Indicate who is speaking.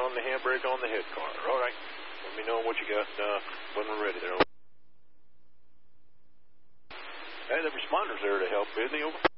Speaker 1: on the handbrake on the head car. All right. Let me know what you got when we're ready there. Hey, the responder's there to help, isn't he? Over.